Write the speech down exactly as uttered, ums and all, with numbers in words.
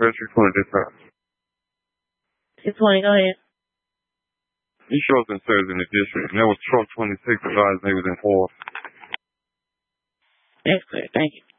press record this time. two twenty, go ahead. These shows been served in the district, and that was truck twenty-six advised they was in four. That's clear. Thank you.